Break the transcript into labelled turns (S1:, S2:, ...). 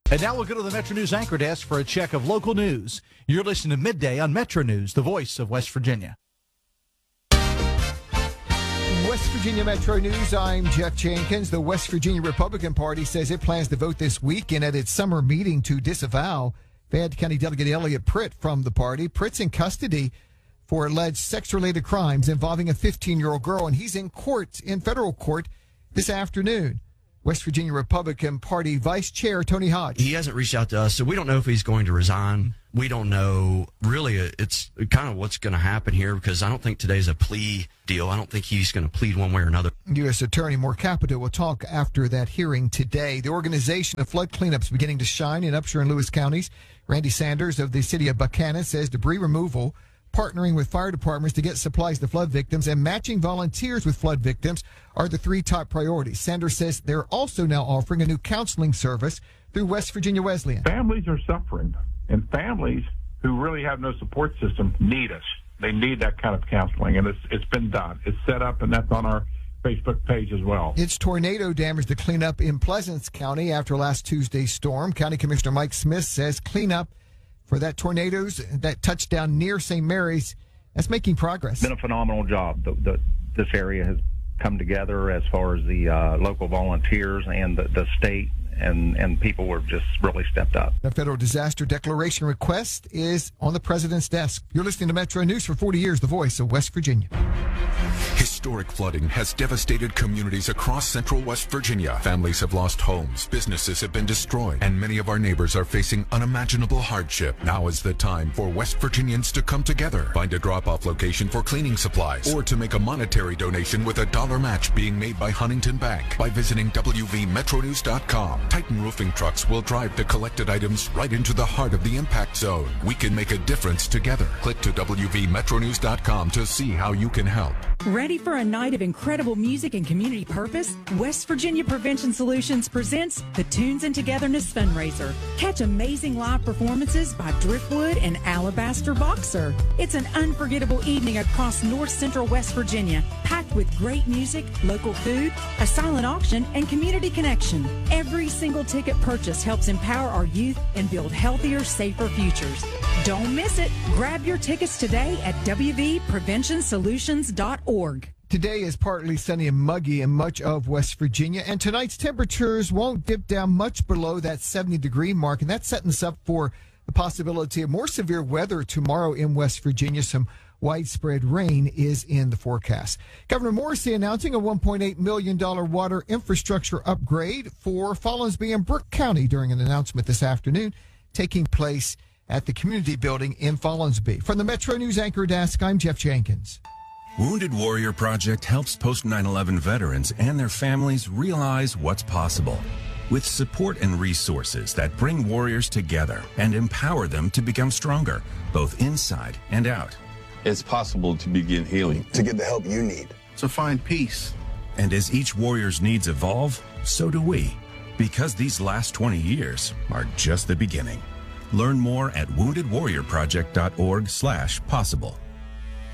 S1: And now we'll go to the Metro News anchor desk for a check of local news. You're listening to Midday on Metro News, the voice of West Virginia.
S2: West Virginia Metro News, I'm Jeff Jenkins. The West Virginia Republican Party says it plans to vote this weekend at its summer meeting to disavow Fayette County Delegate Elliot Pritt from the party. Pritt's in custody for alleged sex-related crimes involving a 15-year-old girl, and he's in federal court this afternoon. West Virginia Republican Party Vice Chair Tony Hodge.
S3: He hasn't reached out to us, so we don't know if he's going to resign. We don't know. Really, it's kind of what's going to happen here, because I don't think today's a plea deal. I don't think he's going to plead one way or another.
S2: U.S. Attorney Moore Capito will talk after that hearing today. The organization of flood cleanups beginning to shine in Upshur and Lewis counties. Randy Sanders of the city of Buchanan says debris removal, partnering with fire departments to get supplies to flood victims, and matching volunteers with flood victims are the three top priorities. Sanders says they're also now offering a new counseling service through West Virginia Wesleyan.
S4: Families are suffering, and families who really have no support system need us. They need that kind of counseling, and it's been done. It's set up, and that's on our Facebook page as well.
S2: It's tornado damage to clean up in Pleasants County after last Tuesday's storm. County Commissioner Mike Smith says cleanup for that tornadoes that touched down near St. Mary's, that's making progress.
S5: It's been a phenomenal job. This area has come together as far as the local volunteers and the state, and people were just really stepped up.
S2: A federal disaster declaration request is on the president's desk. You're listening to Metro News for 40 years, the voice of West Virginia.
S6: Historic flooding has devastated communities across central West Virginia. Families have lost homes, businesses have been destroyed, and many of our neighbors are facing unimaginable hardship. Now is the time for West Virginians to come together. Find a drop-off location for cleaning supplies, or to make a monetary donation with a dollar match being made by Huntington Bank by visiting WVMetroNews.com. Titan Roofing trucks will drive the collected items right into the heart of the impact zone. We can make a difference together. Click to WVMetroNews.com to see how you can help.
S7: Ready for a night of incredible music and community purpose? West Virginia Prevention Solutions presents the Tunes and Togetherness Fundraiser. Catch amazing live performances by Driftwood and Alabaster Boxer. It's an unforgettable evening across north central West Virginia, packed with great music, local food, a silent auction, and community connection. Every single ticket purchased helps empower our youth and build healthier, safer futures. Don't miss it. Grab your tickets today at wvpreventionsolutions.org.
S2: Today is partly sunny and muggy in much of West Virginia, and tonight's temperatures won't dip down much below that 70-degree mark, and that's setting us up for the possibility of more severe weather tomorrow in West Virginia. Some widespread rain is in the forecast. Governor Morrisey announcing a $1.8 million water infrastructure upgrade for Follansbee and Brooke County during an announcement this afternoon taking place at the community building in Follansbee. From the Metro News anchor desk, I'm Jeff Jenkins.
S8: Wounded Warrior Project helps post 9/11 veterans and their families realize what's possible. With support and resources that bring warriors together and empower them to become stronger, both inside and out.
S9: It's possible to begin healing.
S10: To get the help you need.
S9: To find peace.
S8: And as each warrior's needs evolve, so do we. Because these last 20 years are just the beginning. Learn more at woundedwarriorproject.org/possible.